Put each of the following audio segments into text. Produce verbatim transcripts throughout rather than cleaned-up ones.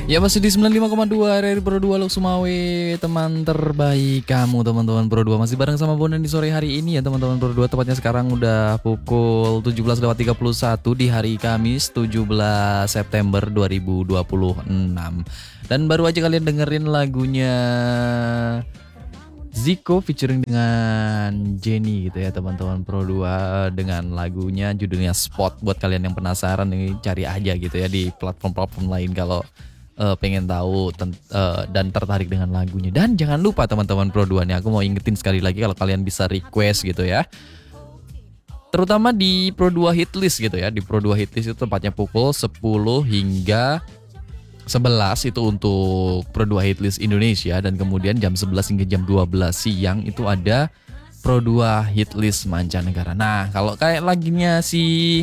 Ya masih di sembilan puluh lima koma dua R R I Pro dua Lok Sumawe, teman terbaik kamu teman-teman Pro dua. Masih bareng sama Bondan di sore hari ini ya teman-teman Pro dua. Tepatnya sekarang udah pukul tujuh belas lewat tiga puluh satu di hari Kamis tujuh belas September dua ribu dua puluh enam. Dan baru aja kalian dengerin lagunya Zico featuring dengan Jenny gitu ya teman-teman Pro dua, dengan lagunya judulnya Spot. Buat kalian yang penasaran nih, cari aja gitu ya di platform-platform lain kalau Uh, pengen tahu ten- uh, dan tertarik dengan lagunya. Dan jangan lupa teman-teman Pro dua nih, aku mau ingetin sekali lagi kalau kalian bisa request gitu ya, terutama di Pro dua Hitlist gitu ya. Di Pro dua Hitlist itu tepatnya pukul sepuluh hingga sebelas itu untuk Pro dua Hitlist Indonesia, dan kemudian jam sebelas hingga jam dua belas siang itu ada Pro dua Hitlist mancanegara. Nah kalau kayak lagunya si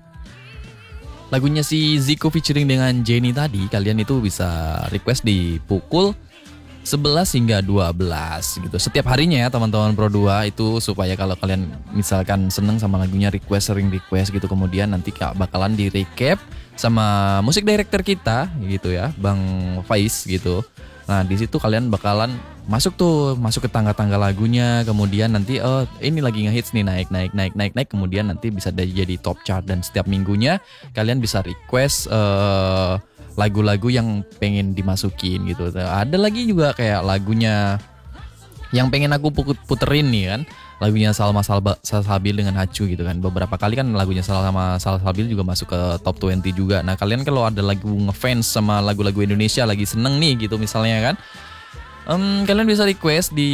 Lagunya si Zico featuring dengan Jenny tadi, kalian itu bisa request di pukul sebelas hingga dua belas gitu. Setiap harinya ya teman-teman Pro dua itu, supaya kalau kalian misalkan seneng sama lagunya, request, sering request gitu. Kemudian nanti bakalan di recap sama musik director kita gitu ya, Bang Faiz gitu. Nah di situ kalian bakalan masuk tuh, masuk ke tangga-tangga lagunya. Kemudian nanti oh ini lagi ngehits nih, naik naik naik naik naik. Kemudian nanti bisa jadi top chart, dan setiap minggunya kalian bisa request uh, lagu-lagu yang pengen dimasukin gitu. Ada lagi juga kayak lagunya yang pengen aku puterin nih kan, lagunya Salma Salba, Salsabil dengan Hacu gitu kan. Beberapa kali kan lagunya Salma Salsabil juga masuk ke top dua puluh juga. Nah kalian kalau ada lagu ngefans sama lagu-lagu Indonesia, lagi seneng nih gitu misalnya kan, um, kalian bisa request di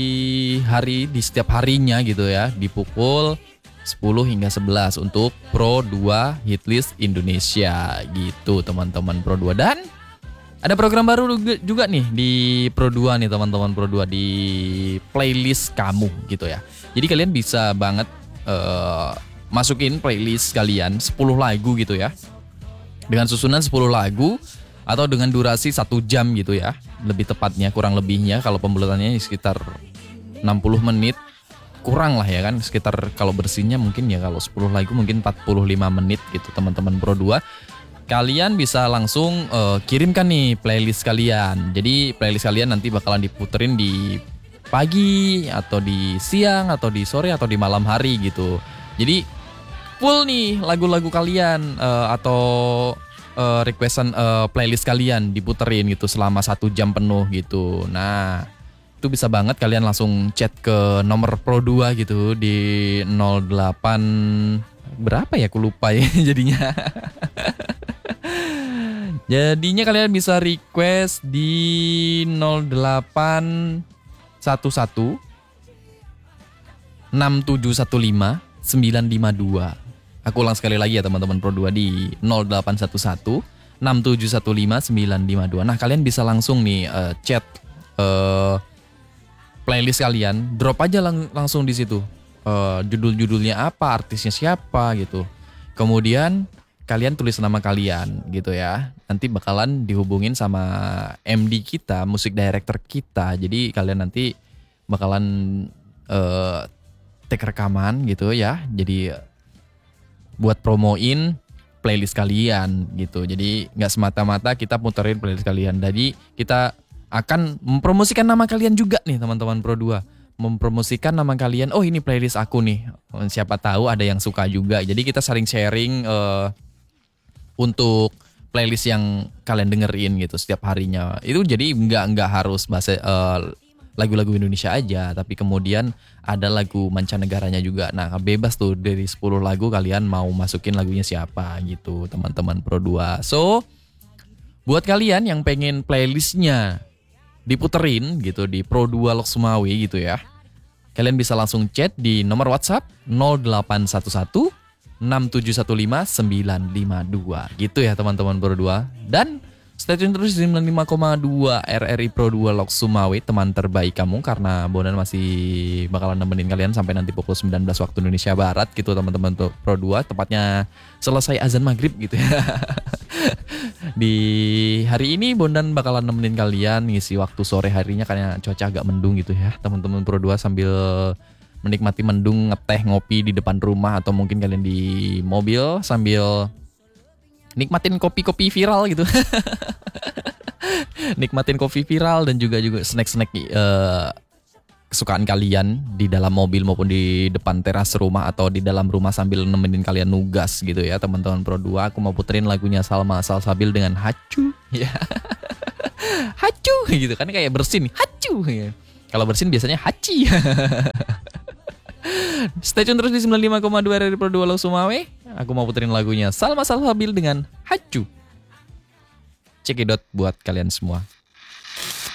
hari, di setiap harinya gitu ya, di pukul sepuluh hingga sebelas untuk Pro dua Hitlist Indonesia gitu teman-teman Pro dua. Dan ada program baru juga nih di Pro dua nih teman-teman Pro dua, di playlist kamu gitu ya. Jadi kalian bisa banget uh, masukin playlist kalian sepuluh lagu gitu ya, dengan susunan sepuluh lagu atau dengan durasi satu jam gitu ya, lebih tepatnya, kurang lebihnya kalau pembulatannya sekitar enam puluh menit kurang lah ya kan, sekitar kalau bersihnya mungkin ya kalau sepuluh lagu mungkin empat puluh lima menit gitu teman-teman Pro dua. Kalian bisa langsung uh, kirimkan nih playlist kalian. Jadi playlist kalian nanti bakalan diputerin di pagi atau di siang atau di sore atau di malam hari gitu. Jadi full nih lagu-lagu kalian uh, atau uh, requestan uh, playlist kalian diputerin gitu selama satu jam penuh gitu. Nah itu bisa banget kalian langsung chat ke nomor Pro dua gitu di nol delapan berapa ya, aku lupa ya jadinya. Jadinya kalian bisa request di nol delapan satu satu enam tujuh satu lima sembilan lima dua. Aku ulang sekali lagi ya teman-teman Pro dua, di nol delapan satu satu enam tujuh satu lima sembilan lima dua. Nah kalian bisa langsung nih uh, chat uh, playlist kalian, drop aja lang- langsung di situ. Uh, judul-judulnya apa, artisnya siapa gitu. Kemudian kalian tulis nama kalian gitu ya. Nanti bakalan dihubungin sama M D kita, musik director kita. Jadi kalian nanti bakalan uh, take rekaman gitu ya. Jadi buat promoin playlist kalian gitu. Jadi gak semata-mata kita muterin playlist kalian. Jadi kita akan mempromosikan nama kalian juga nih teman-teman Pro dua. Mempromosikan nama kalian, oh ini playlist aku nih. Siapa tahu ada yang suka juga. Jadi kita saling sharing uh, untuk playlist yang kalian dengerin gitu setiap harinya. Itu jadi nggak nggak harus bahasa uh, lagu-lagu Indonesia aja, tapi kemudian ada lagu mancanegaranya juga. Nah bebas tuh, dari sepuluh lagu kalian mau masukin lagunya siapa gitu teman-teman Pro dua. So buat kalian yang pengen playlistnya diputerin gitu di Pro dua Lok Sumawe gitu ya, kalian bisa langsung chat di nomor WhatsApp nol delapan satu satu enam tujuh satu lima sembilan lima dua gitu ya teman-teman Pro dua. Dan stay tune terus di sembilan puluh lima koma dua R R I Pro dua Lok Sumawe, teman terbaik kamu, karena Bondan masih bakalan nemenin kalian sampai nanti pukul sembilan belas waktu Indonesia Barat gitu teman-teman Pro dua, tepatnya selesai azan maghrib gitu ya. Di hari ini Bondan bakalan nemenin kalian ngisi waktu sore harinya karena cuaca agak mendung gitu ya teman-teman Pro dua, sambil menikmati mendung, ngeteh, ngopi di depan rumah, atau mungkin kalian di mobil sambil nikmatin kopi-kopi viral gitu. Nikmatin kopi viral dan juga juga snack-snack eh, kesukaan kalian di dalam mobil maupun di depan teras rumah atau di dalam rumah sambil nemenin kalian nugas gitu ya teman-teman Pro dua. Aku mau puterin lagunya Salma Salsabil dengan Hacu ya. Hacu gitu kan kayak bersin Hacu ya. Kalau bersin biasanya Haci. Stay tune terus di sembilan puluh lima koma dua R R I Pro dua Lo Sumawe. Aku mau puterin lagunya Salma Salsabil dengan Hacu. Cekidot buat kalian semua.